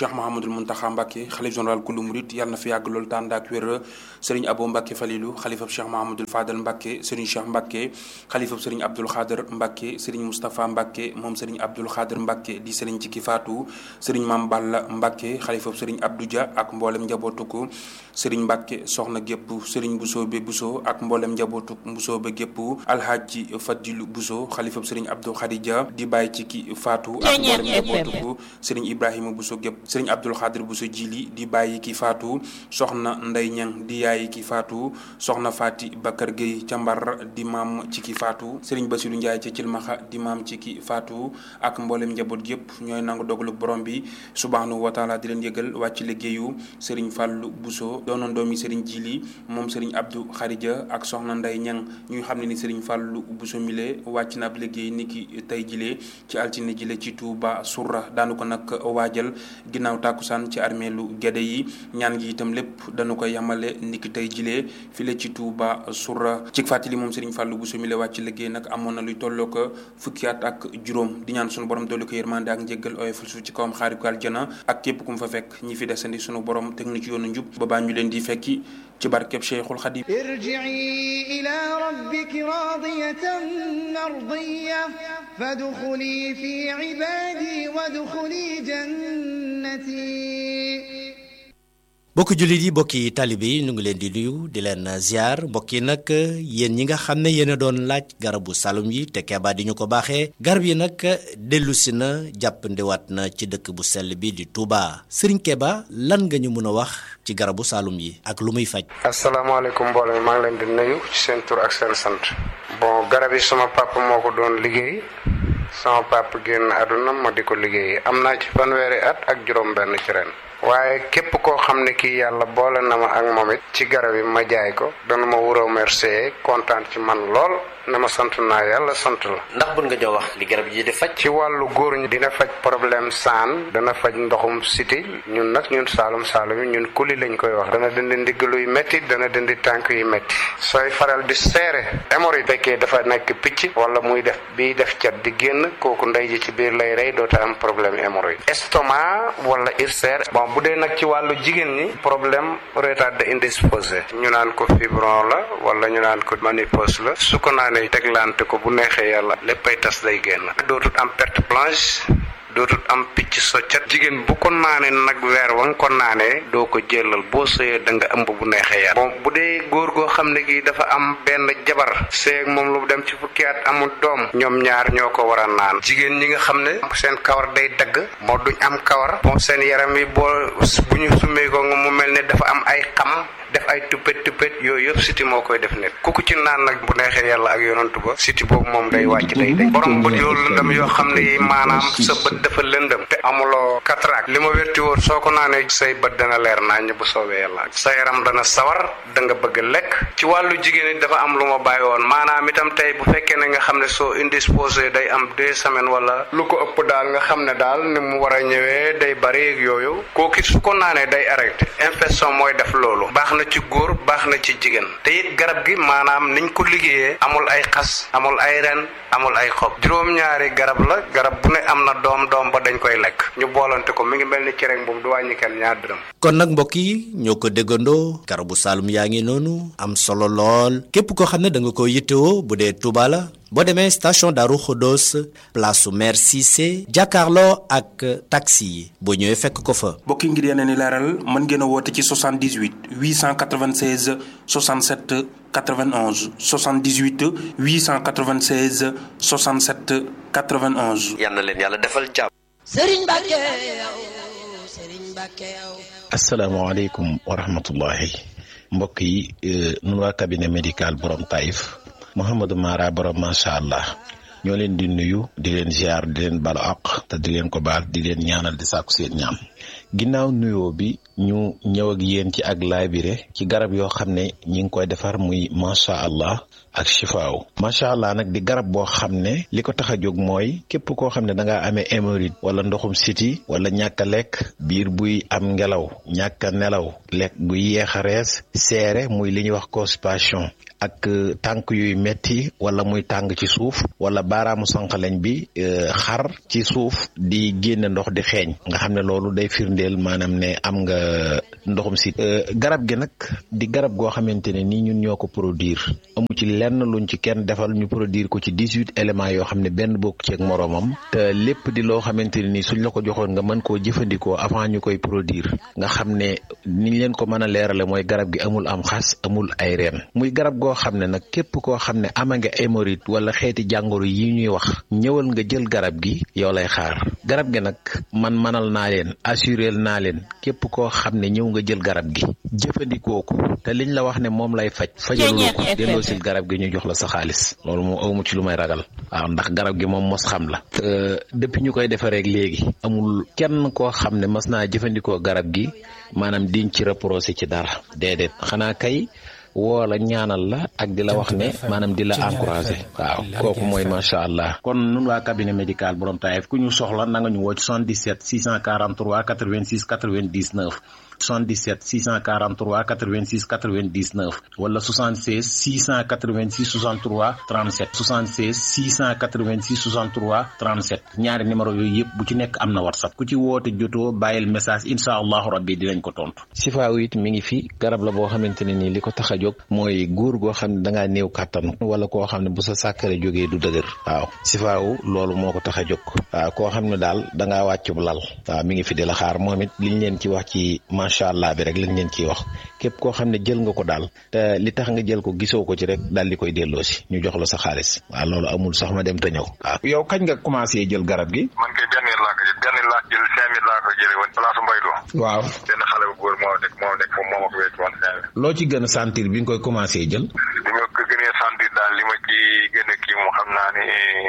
Cheikh Mouhamadoul Mountakha Mbacké xalif général kullu murid yàlla na fi yàgg loolu tànd ak wér Serigne Abo Mbacké Falilou xalifab Cheikh Mouhamadoul Fadal Mbacké Serigne Cheikh Mbacké xalifab Serigne Abdoul Khader Mbacké Serigne Moustapha Mbacké moom Serigne Abdoul Khader Mbacké di Serigne ci ki faatu Serigne Mame Balla Mbacké xalifab Serigne Abdou Dia ak mboolem njabootu ko Serigne Mbacké soxna gépp Serigne Boussobé Bousso ak mboolem njabootu Boussobé gépp Alhaji Fadilou Bousso xalifab Serigne Abdou Khadija di bàyyi ci ki faatu ak mboolem njabootu ko Serigne Ibrahima Bousso gépp Serigne Abdoul Khadir Bousso Jili di bàyyi ki faatu soxna Ndey Ñang di yaayi ki faatu soxna Fati Bakar Gueye ca Mbar di maam ci ki faatu Serigne Bassirou Ndiaye ca Cilmaxa di maam ci ki faatu ak mboolem njaboot gépp ñooy nangu dogalu borom bi subhanahu wa taala di leen yëgal wàcc liggéeyu Serigne Fallou Bousso doonoon doomi Serigne Jili moom Serigne Abdou Kharija ak soxna Ndey Ñang ñuy xam ne ni Serigne Fallou Bousso mile wàcc na ab liggéey niki tey jile ci altine jile ci Touba Sourah daanu ko nag waajal ginnaaw tàkkusaan ci armeelu Gédé yi ñaan gi itam lépp dañu ko yamale niki tey jilee file ci Touba Sourah ci fàttali moom Serigne Fallou Bousso mi la wàcc liggéey nag amoon na luy tolloo ko fukki at ak juróom di ñaan sunu borom dolli ko yërmande ak njéggal oyofal suuf ci kawam xaari ko aljana ak képp ku mu fa fekk ñi fi desandi sunu borom teg na ci yoonu njub ba baa ñu leen di fekki ci barkeb Cheikhul Khadim irji'i ila rabbiki radiyatan mardiyya fadkhuli fi ibadi wadkhuli jannati. bokki jullit yi bokki taalibe yi ñu ngi leen di nuyu di leen ziar mbokk yi nag yéen ñi nga xam ne yéen a doon laaj garabu salum yi te Keba di ñu ko baaxee garab yi nag dellusi na jàppandiwaat na ci dëkk bu sell bi di Touba Serigne Keba lan nga ñu mën a wax ci garabu salum yi ak lu muy faj. asalaamaaleykum mbooloo mi maa ngi leen di nuyu ci seen tur ak seen sant. bon garab yi sama papa moo ko doon liggéey sama papa génn àdduna ma di ko liggéey am naa ci fanweeri at ak juróom-benn ci ren. waaye képp koo xam ne kii yàlla boole na ma ak moom it ci garab yi ma jaay ko dana ma wuroo remercier kontaan ci man lool na ma sant naa yàlla sant la. ndax bun nga ñoo wax li garab yi di faj. ci wàllu góor ñi dina faj problème saan dana faj ndoxum siti ñun nag ñun saalum yi ñun kuli lañ koy wax dana dindi ndigg luy métti dana dindi tànk yu métti sooy faral di seere hémorroïde fekkee dafa nekk picc wala muy def biy def cat di génn kooku ndey ji ci biir lay rey doota am problème hémorroïde estomac wala ulcère bu dee nag ci wàllu jigéen ñi problème retardé indisposé ñu naan ko fibron la wala ñu naan ko ménopause la su ko naanee teglante ko bu neexee yàlla léppay tas day génn dootut am perte blanche dootut am picc soccat jigéen bu ko naanee nag weer wa nga ko naanee doo ko jëlal boo sëyee da nga ëmb bu neexee yàlla bu dee góor goo xam ne gi dafa am benn jabar seeg moom lu dem ci fukki at amul doom ñoom ñaar ñoo ko war a naan jigéen ñi nga xam ne seen kawar day dagg moo duñ am kawar seen yaram yi bu ñu summee ko nga mu mel ne dafa am ay xam def ay tuppet yooyu yëpp siti moo koy def nekk ku ci naan nag bu neexee yàlla ak yonantu ba siti boobu moom day wàcc day dañ borom bët yoo lëndëm yoo xam ne maanaam sa bët dafa lëndëm te amuloo cataracte li ma wérti wóor soo ko naanee say bët dana leer naññ bu soobee yàlla sa yaram dana sawar da nga bëgg lekk ci wàllu jigéen dafa am lu ma bàyyi woon maanaam itam tey bu fekkee ne nga xam ne soo indisposé day am 2 semaines wala lu ko ëpp daal nga xam ne daal ni mu war a ñëwee day bari ak yooyu kooku su ko naanee day arrêté infection mooy def loolu baax na ci góor baax na ci jigéen te it garab gi maanaam niñ ko liggéeyee amul ay xas amul ay ren amul ay xob juróom-ñaari garab la garab bu ne am na doom ba dañ koy lekk ñu boolante ko mi ngi mel ni cere boobu du wàññi kenn ñaar dërëm. kon nag mbokk yi ñoo ko déggandoo garabu Saloum yaa ngi noonu am solo lool képp koo xam ne da nga ko yittewoo bu dee Touba la boo demee station Darou Khodos place maire Cissé jàkkaarloo ak taxi yi boo ñëwee fekk ko fa. mbokk yi ngir yeneen i leeral mën ngeen a woote ci 78 896 67 91 78 896 67 91. yal na leen yàlla defal jàmm. Serigne Mbacké yow Serigne Mbacké yow. asalaamaaleykum wa rahmatullahi mbokk yi nun waa cabinet médical borom Taïf Mouhamadou Mara borom macha allah ñoo leen di nuyu di leen ziar di leen balu àq te di leen ko baal di leen ñaanal di sàkku seen ñaam ginnaaw nuyoo bi ñu ñëw ak yéen ci ak laabire ci garab yoo xam ne ñi ngi koy defar muy macha allah ak chifaaw macha allah nag di garab boo xam ne li ko tax a jóg mooy képp koo xam ne da ngaa amee hémorroïde wala ndoxum siti wala ñàkk a lekk biir buy am ngelaw ñàkk a nelaw lekk gu yéex a rees seere muy li ñuy wax constipation ak tànk yuy metti wala muy tàng ci suuf wala baaraamu sànqaleñ bi xar ci suuf di génne ndox di xeeñ nga xam ne loolu day firndeel maanaam ne am nga ndoxum si garab gi nag di garab goo xamante ne nii ñun ñoo ko produire amu ci lenn luñ ci kenn defal ñu produire ko ci 18 éléments yoo xam ne benn bokk ci ak moroomam te lépp di loo xamante ne nii suñ la ko joxoon nga mën koo jëfandikoo avant ñu koy produire nga xam ne niñ leen ko mën a leerale mooy garab gi amul am xas amul ay reen muy garab goo xam ne nag képp koo xam ne ama nga hémorroïde wala xeeti jàngoro yi ñuy wax ñëwal nga jël garab gi yow lay xaar garab gi nag man manal naa leen assurel naa leen képp koo xam ne ñëw nga jël garab gi jëfandikoo ko te liñ la wax ne moom lay fajaloo ko delloo sil garab gi ñu jox la sa xaalis loolu moom awmu ci lu may ragal waaw ndax garab gi moom mos xam la depuis ñu koy defaree léegi amul kenn koo xam ne mas naa jëfandikoo garab gi maanaam diñ ci reproché ci dara déedéet xanaa kay woo la ñaanal la ak di la wax ne maanaam di la encouragé waaw kooku mooy macha allah. kon nun waa cabinet médical borom Taïf ku ñu soxla na nga ñu woo ci 77 643 86 99 77 643 86 99 wala 76 686 63 37 76 686 63 37 ñaari numéro yooyu yëpp bu ci nekk am na whatsapp ku ci woote jotoo bàyyil message incha allahu rabbi dinañ ko tontu. sifaaw it mi ngi fi garab la boo xamante ne nii li ko tax a jóg mooy góor goo xam ne da ngaa néew kàttan wala koo xam ne bu sa sàkkare jógee du dëgër waaw sifaaw loolu moo ko tax a jóg waaw koo xam ne daal da ngaa wàccub lal waaw mi ngi fi di la xaar moom it liñ leen ci wax ci macha allah bi rek lañ leen ciy wax képp koo xam ne jël nga ko daal te li tax nga jël ko gisoo ko ci rek daal di koy delloo si ñu jox la sa xaalis waaw loolu amul sax ma dem te ñëw. waaw yow kañ nga commencé jël garab gi. man kay benn laa ko jël 5000 laa ko jëlee woon place Mbaylo. waaw benn xale bu góor moo nekk foofu moo ma ko wécc woon 5000. loo ci gën a sentir bi nga koy commencé jël. li ma ko gënee sentir daal li ma ci gën a kii moom xam naa ne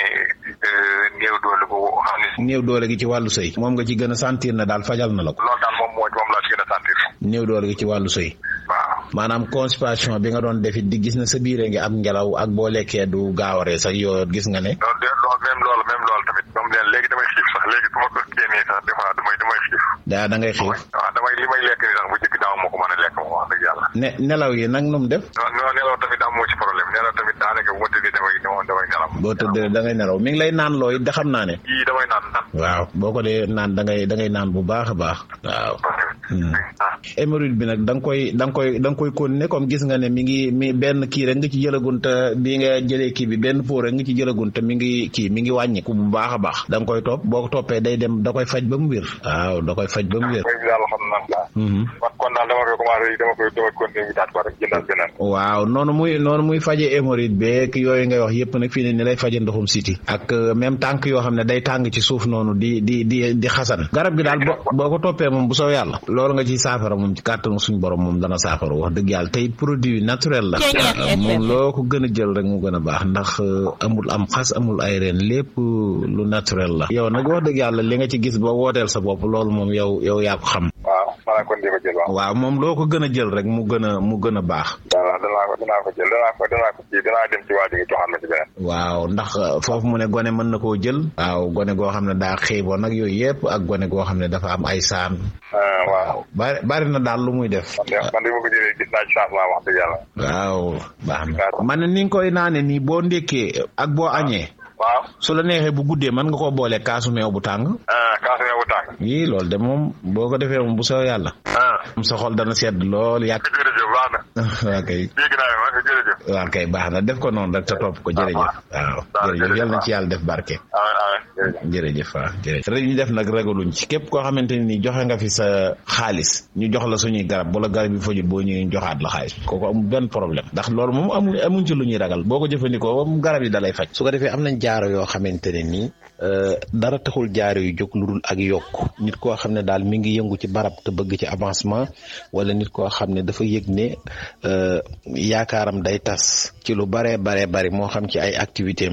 néew doole bu xam ne. néew doole gi ci wàllu sëy. moom nga ci gën a sentir na daal fajal na la ko. loolu daal moom laa ci gën a sentir. néew doole gi ci wàllu sëy. waaw maanaam constipation bi nga doon defit di gis na sa biire ngi am ngelaw ak boo lekkee du gaawaree sax yoo gis nga ne. loolu même loolu tamit moom léegi damay xiif sax léegi su ma ko génnee sax des fois damay xiif. da ngay xiif. waaw li may lekk nii sax bu njëkk daaw moo ko mën a lekk moom wax dëgg yàlla. nelaw yi nag nu mu def. non nelaw tamit amoo ci problème nelaw tamit daanaka bu ma tëddee damay nelaw. boo tëddee da ngay nelaw mi ngi lay naan looy da xam naa ne. yii damay naan. waaw boo ko dee naan da ngay naan bu baax a baax. waaw. hémorroïde bi nag da nga koy continuer comme gis nga ne mi benn kii rek nga ci jëlagun te bi nga jëlee kii bi benn pot rek nga ci jëlagun te mi ngi wàññiku bu baax a baax da nga koy topp boo ko toppee day dem da koy faj ba mu wér. waaw da koy faj ba mu wér. kon daal dama koy commencé dama koy continuer wutaat ko rek jëndal beneen. waaw noonu muy faje hémorroïde beeg yooyu ngay wax yëpp nag fii ne ni lay faje ndoxum siti ak même tànk yoo xam ne day tàng ci suuf noonu di xasan garab gi daal boo ko toppee moom bu soo yàlla loolu nga ci saafara moom ci kàttanu suñu borom moom dana saafara wax dëgg yàlla tey produit naturel la moom loo ko gën a jël rek mu gën a baax ndax amul am xas amul ay reen lépp lu naturel la yow nag wax dëgg yàlla li nga ci gis ba wooteel sa bopp loolu moom yow yaa ko xam. waaw moom loo ko gën a jël rek mu gën a baax. danaa ko jël danaa dem ci waa ji nga joxaat ma ci beneen. waaw ndax foofu mu ne gone mën na koo jël. waaw gone goo xam ne daa xiiboon nag yooyu yëpp ak gone goo xam ne dafa am ay saan. waaw bari na daal lu muy def. man de ma ko jëlee gis naa ci changement wax dëgg yàlla. waaw baax na man ni nga koy naane nii boo ndékkee ak boo añee. waaw su la neexee bu guddee mën nga koo boole kaasu meew bu tàng. kaasu meew bu tàng. yii loolu de moom boo ko defee moom bu soo yàlla. sa xol dana sedd lool yàgg. jërëjëf baax na. waaw kay. dégg naa yow jërëjëf. waaw kay baax na def ko noonu rek te topp ko jërëjëf. waaw jërëjëf yal na ci yàlla def barke. jërëjëf waaw jërëjëf. rek ñu def nag ragaluñ ci képp koo xamante ni joxe nga fi sa xaalis ñu jox la suñuy garab wala garab yi fajut boo ñëwee joxaat la xaalis kooku amul benn problème ndax loolu moom amuñ ci lu ñuy ragal boo ko jëfandikoo moom garab yi dalay faj. su ko defee am nañ jaaro yoo xamante ne nii dara taxul jaaro yu jóg lu dul ak yokk nit koo xam ne daal mi ngi yëngu ci barab te bëgg ci avancement wala nit koo xam ne dafa yëg ne yaakaaram day tas ci lu baree bari moo xam ci ay activité am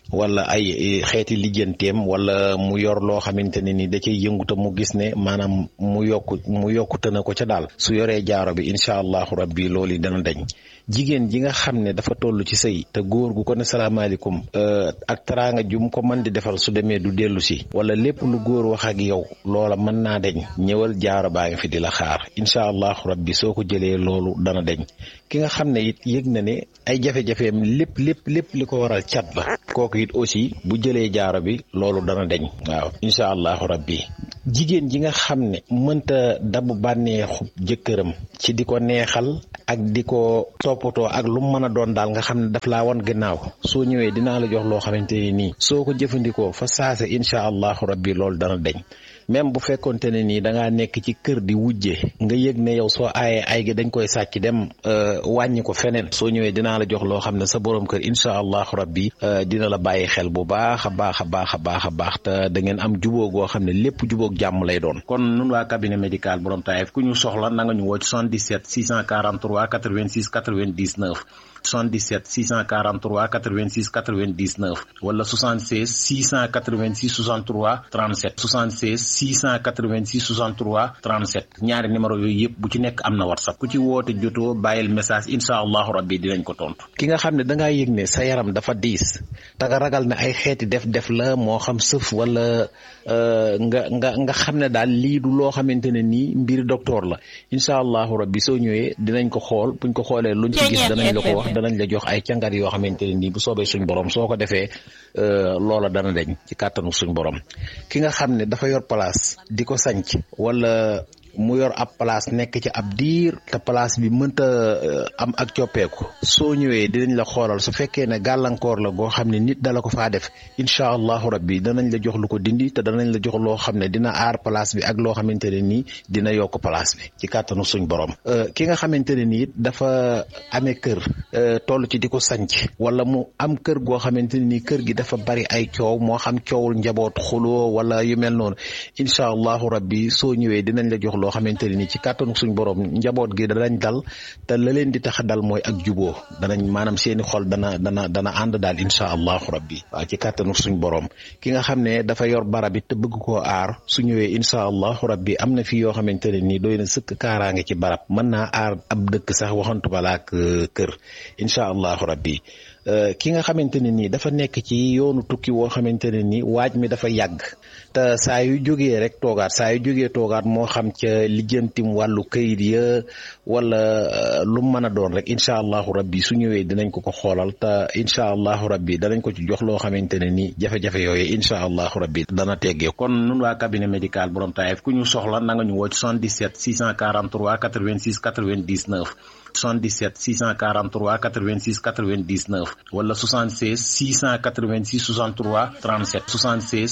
wala ay xeeti lijjanteem wala mu yor loo xamante ne ni da cay yënguta mu gis ne maanaam mu yokkute na ko ca daal su yoree jaaro bi incha allahu rabbi loolu yi dana dañ. jigéen ji nga xam ne dafa toll ci sëy te góor gu ko ne salaamaaleykum ak teraanga jum ko mën di defal su demee du dellu si wala lépp lu góor wax ak yow loola mën naa deñ ñëwal jaaro baa ngi fi di la xaar incha allahu rabbi soo ko jëlee loolu dana deñ. ki nga xam ne it yëg na ne ay jafe-jafeem lépp li ko waral cat la kooku it aussi bu jëlee jaaro bi loolu dana deñ waaw incha allahu rabbi. jigéen ji nga xam ne mënta dabu bànneexu jëkkëram ci di ko neexal ak di ko toppatoo ak lu mën a doon daal nga xam ne daf laa wan gannaaw soo ñëwee dinaa la jox loo xamante ne nii soo ko jëfandikoo fa saase incha allahu rabbi loolu dana deñ. même bu fekkonte ne nii da ngaa nekk ci kër di wujje nga yëg ne yow soo aayee ay gi dañ koy sàcc dem wàññi ko feneen soo ñëwee dinaa la jox loo xam ne sa borom kër incha allahu rabbi dina la bàyyi xel bu baax a baax te da ngeen am jubóo goo xam ne lépp jubóog jàmm lay doon. kon nun waa cabinet médical borom Taïf ku ñu soxla na nga ñu woo ci 77 643 86 99 77 643 86 99 wala 76 686 63 37 76 686 63 37 ñaari numéro yooyu yëpp bu ci nekk am na WhatsApp ku ci woote jotoo bàyyil message incha allahu rabbi dinañ ko tontu. ki nga xam ne da ngaa yëg ne sa yaram dafa diis te nga ragal ne ay xeeti def la moo xam sëf wala nga xam ne daal lii du loo xamante ne nii mbir docteur la incha allahu rabbi soo ñëwee dinañ ko xool buñ ko xoolee luñ ci gis danañ la ko wax danañ la jox ay càngat yoo xamante ne nii bu soobee suñ borom soo ko defee loola dana deñ ci kàttanu suñ borom. ki nga xam ne dafa yor place di ko sanc wala mu yor ab place nekk ci ab diir te place bi mënta am ak coppeeku soo ñëwee dinañ la xoolal su fekkee ne gàllankoor la goo xam ne nit dala ko faa def incha allahu rabbi danañ la jox lu ko dindi te danañ la jox loo xam ne dina aar place bi ak loo xamante ne nii dina yokk place bi ci kàttanu suñ borom. ki nga xamante ne nii dafa amee kër toll ci di ko sanc wala mu am kër goo xamante ne nii kër gi dafa bari ay coow moo xam coowul njaboot xuloo wala yu mel noonu incha allahu rabbi soo ñëwee dinañ la jox loo xamante ne ni ci kàttanu suñ borom njaboot gi danañ dal te la leen di tax a dal mooy ak juboo danañ maanaam seeni xol dana ànd daal incha allahu rabbi waaw ci kàttanu suñ borom. ki nga xam ne dafa yor barab it te bëgg koo aar su ñëwee incha allahu rabbi am na fi yoo xamante ne nii doy na sëkk kaaraange ci barab mën naa aar ab dëkk sax waxantu balaak kër incha allahu rabbi. ki nga xamante ne nii dafa nekk ci yoonu tukki woo xamante ne nii waaj mi dafa yàgg te saa yu jógee rek toogaat moo xam ca lijjantim wàllu këyit ya wala lu mën a doon rek incha allahu rabbi su ñëwee dinañ ko xoolal te incha allahu rabbi danañ ko ci jox loo xamante ne nii jafe-jafe yooyu incha allahu rabbi dana teggee. kon nun waa cabinet médical borom Taïf ku ñu soxla na nga ñu woo ci 77 643 86 99 77 643 86 99 wala 76 686 63 37 76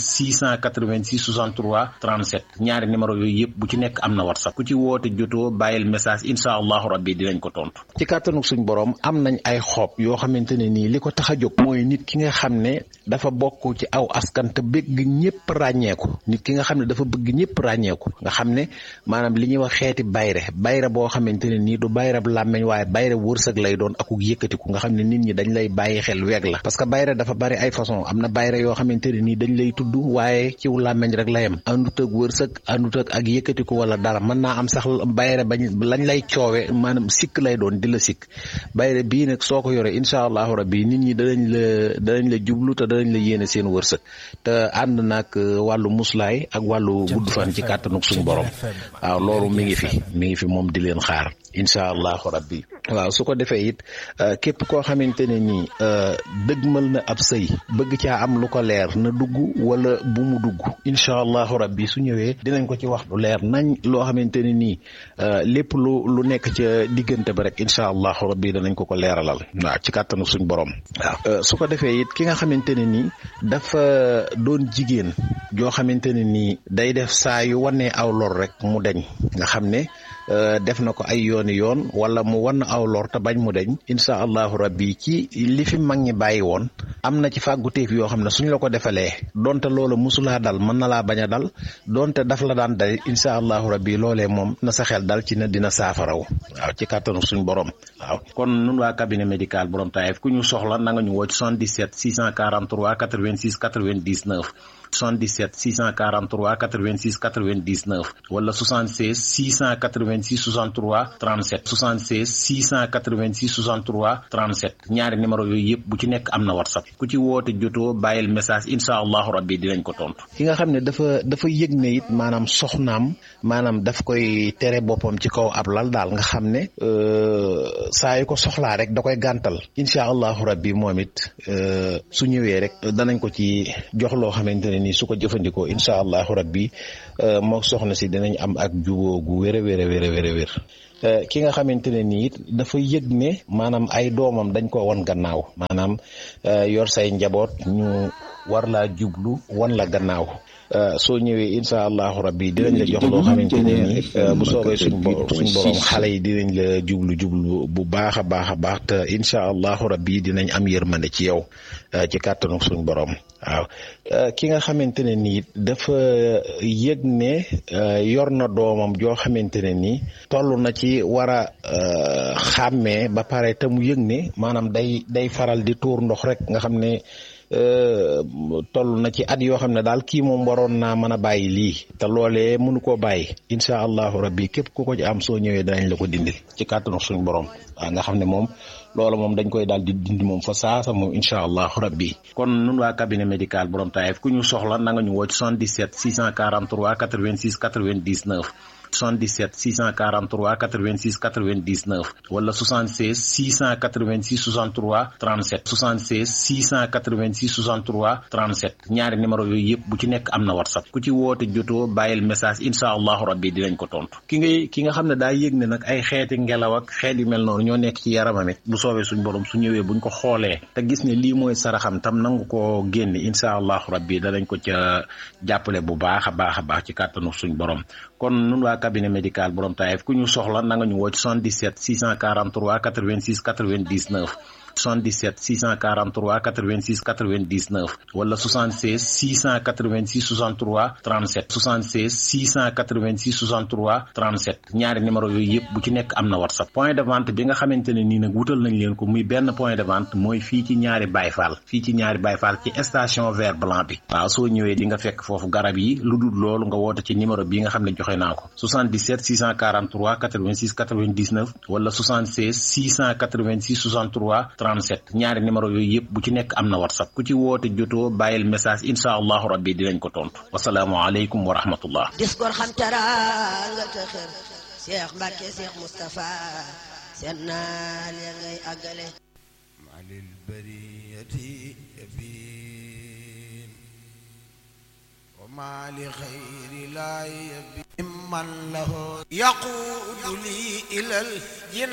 686 63 37 ñaari numéro yooyu yëpp bu ci nekk am na WhatsApp ku ci woote jotoo bàyyil message incha allahu rabbi dinañ ko tontu. ci kàttanu suñ borom am nañ ay xob yoo xamante ne nii li ko tax a jóg mooy nit ki nga xam ne dafa bokk ci aw askan te bëgg ñëpp ràññeeku nit ki nga xam ne dafa bëgg ñëpp ràññeeku nga xam ne maanaam li ñuy wax xeeti bayre boo xamante ne nii du bayre làmmeñ waaye bayre wërsëg lay doon akuk yëkkatiku nga xam ne nit ñi dañ lay bàyyi xel weeg la parce que bayre dafa bari ay façon am na bayre yoo xamante ne nii dañ lay tudd waaye ciw làmmeñ rek la yem àndut ak wërsëg àndut ak yëkkatiku wala dara mën naa am sax bayre lañ lay coowe maanaam sikk lay doon di la sikk bayre bii nag soo ko yore incha allahu rabbi nit ñi danañ la jublu te danañ la yéene seen wërsëg te ànd nag wàllu muslaay ak wàllu gudd fan ci kàttanuk suñu borom waaw loolu mi ngi fi moom di leen xaar incha allahu rabbi. waaw su ko defee it képp koo xamante ne nii dëgmal na ab sëy bëgg caa am lu ko leer na dugg wala bu mu dugg incha allahu rabbi su ñëwee dinañ ko ci wax lu leer nañ loo xamante ne nii lépp lu nekk ca diggante ba rek incha allahu rabbi danañ ko leeralal waaw ci kàttanu suñ borom. waaw su ko defee it ki nga xamante ne nii dafa doon jigéen joo xamante ne nii day def saa yu wanee aw lor rek mu deñ nga xam ne def na ko ay yoon wala mu wan aw lor te bañ mu deñ incha allahu rabbi ci li fi mag ñi bàyyi woon am na ci fàgguteef yoo xam ne suñ la ko defalee donte loola musulaa dal mën na laa bañ a dal donte daf la daan dal incha allahu rabbi loolee moom na sa xel dal ci ne dina saafaraw waaw ci kàttanu suñ borom waaw kon nun waa cabinet médical borom Taïf ku ñu soxla na nga ñu woo ci 77 643 86 99 77 643 86 99 wala 76 686 63 37 76 686 63 37 ñaari numéro yooyu yëpp bu ci nekk am na WhatsApp ku ci woote jotoo bàyyil message incha allahu rabbi dinañ ko tontu. ki nga xam ne dafa yëg ne it maanaam soxnaam maanaam daf koy tere boppam ci kaw ab lal daal nga xam ne saa yu ko soxlaa rek da koy gàntal incha allahu rabbi moom it su ñëwee rek danañ ko ci jox loo xamante ne nii su ko jëfandikoo incha allahu rabbi moo soxna si dinañ am ak jubóo gu wér a wér ki nga xamante ne nii it dafa yëg ne maanaam ay doomam dañ ko wan gannaaw maanaam yor say njaboot ñu war laa jublu wan la gannaaw soo ñëwee incha allahu rabbi dinañ la jox loo xamante ne nii bu soobee suñ borom xale yi dinañ la jublu bu baax a baax te incha allahu rabbi dinañ am yërmande ci yow ci kàttanu suñ borom waaw ki nga xamante ne nii dafa yëg ne yor na doomam joo xamante ne nii toll na ci war a xàmmee ba pare te mu yëg ne maanaam day faral di tuur ndox rek nga xam ne toll na ci at yoo xam ne daal kii moom waroon naa mën a bàyyi lii te loolee mënu koo bàyyi incha allahu rabbi képp ku ko ci am soo ñëwee danañ la ko dindil ci kàttanu suñ borom waaw nga xam ne moom loolu moom dañ koy daal di dindi moom fa saasa moom incha allahu rabbi kon nun waa cabinet médical borom Taïf ku ñu soxla na nga ñu woo ci 77 643 86 99 77 643 86 99 wala 76 686 63 37 76 686 63 37 ñaari numéro yooyu yëpp bu ci nekk am na WhatsApp ku ci woote jotoo bàyyil message incha allahu rabbi dinañ ko tontu ki nga xam ne daa yëg ne nag ay xeeti ngelaw ak xeet yu mel noonu ñoo nekk ci yaramam it bu soobee suñ borom su ñëwee buñ ko xoolee te gis ne lii mooy saraxam tam nangu ko génne incha allahu rabbi danañ ko ca jàppale bu baax a baax ci kàttanu suñ borom kon nun waa cabinet médical borom Taïf ku ñu soxla na nga ñu woo ci 77 643 86 99 77 643 86 99 wala 76 686 63 37 76 686 63 37 ñaari numéro yooyu yëpp bu ci nekk am na WhatsApp point de vente bi nga xamante ne nii nag wutal nañ leen ko muy benn point de vente mooy fii ci ñaari Bayfal ci station vert blanc bi waaw soo ñëwee di nga fekk foofu garab yi lu dul loolu nga woote ci numéro bi nga xam ne joxe naa ko 77 643 86 99 wala 76 686 63 37 ñaari numéro yooyu yëpp bu ci nekk am na WhatsApp ku ci woote jotoo bàyyil message incha allahu rabbi dinañ ko tontu wasalaamu aleykum wa rahmatullah dis gor xam teraanga te xër Cheikh Mbacke Cheikh Moustapha seen naal ya ngay àggale malil bariyati yabin wa mali xayri la yabin man lahu yaqudu li ilal